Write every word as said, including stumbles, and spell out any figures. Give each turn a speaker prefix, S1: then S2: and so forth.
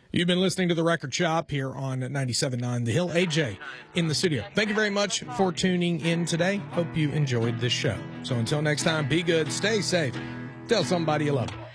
S1: You've been listening to The Record Shop here on ninety-seven point nine The Hill. A J in the studio. Thank you very much for tuning in today. Hope you enjoyed this show. So until next time, be good, stay safe, tell somebody you love them.